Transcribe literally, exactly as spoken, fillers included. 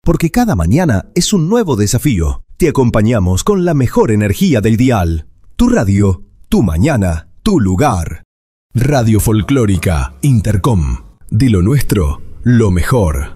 porque cada mañana es un nuevo desafío. Te acompañamos con la mejor energía del dial. Tu radio, tu mañana, tu lugar. Radio Folclórica Intercom. De lo nuestro, lo mejor.